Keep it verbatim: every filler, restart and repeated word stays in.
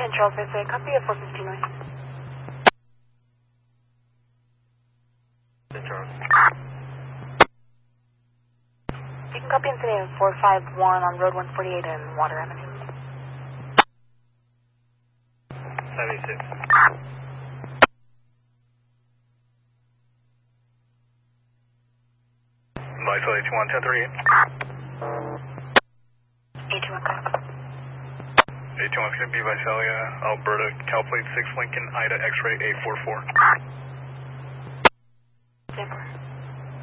Charles Bay, copy at four fifteen noise. Saint Charles. You can copy in today at four five one on Road one forty-eight and Water Avenue. seventy-six. Vital H one ten three. H one copy. H one is going to be Visalia, Alberta, Cal Plate six Lincoln, Ida X-ray eight four four.